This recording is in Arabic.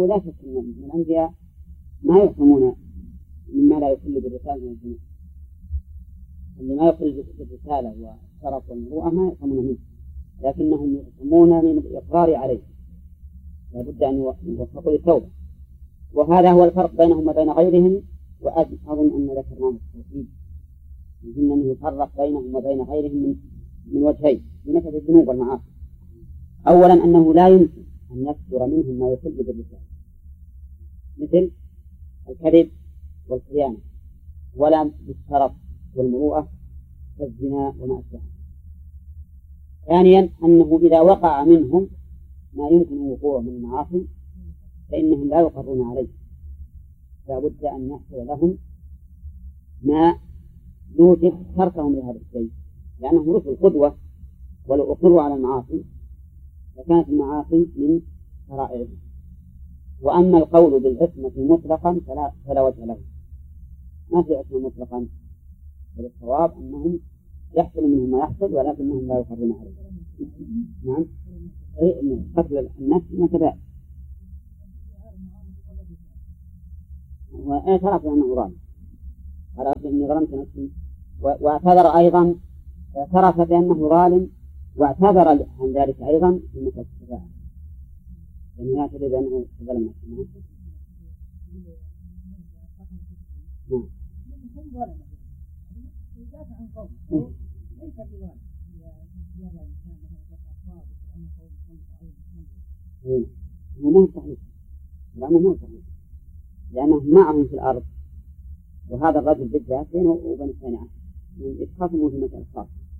ولا شك أن الأنبياء ما يحكمون مما لا يخل بالرسالة من الجنود، اللي ما يخل بالرسالة والشرف والمروءة ما يحكمون منه، لكنهم يحكمون من الإقرار عليه، لا بد أن يوفقوا للتوبة. وهذا هو الفرق بينهم وبين غيرهم. وأظن أن ذكرناه في التوحيد، يمكن أن يفرق بينهم وبين غيرهم من وجهين في مسألة الذنوب والمعاصي. أولا أنه لا يمكن أن يصدر منهم ما يخل بالرسالة مثل الكذب والخيانة، ولا بالشرف والمروءة كالزنا وما أشبهه. ثانيا أنه إذا وقع منهم ما يمكن وقوعه من المعاصي فإنهم لا يقرون عليه، لا بد أن يحصل لهم ما يوجب تركهم لهذا الشيء، لأنهم رسل قدوة، ولو أقروا على المعاصي فكانت المعاصي من شرائعهم. وأما القول بالعصمة مطلقا فلا وجه له، ما في عصمة مطلقا، والصواب أنهم يحصل منهم ما يحصل ولكنهم لا يقرون عليه. نعم، قتل النفس ما كذا، واعترف بأنه ظالم، قال إني ظلمت نفسي، واعتذر أيضا، اعترف بأنه ظالم واعتذر عن ذلك أيضا في مسألة الشفاعة، لأنه يعتذر بأنه ظلم نفسه. مو صحيح، مو صحيح، لأنهم معهم في الأرض، وهذا الرجل بالذات بينه وبين الثاني يتخاصموا في مسألة خاصة.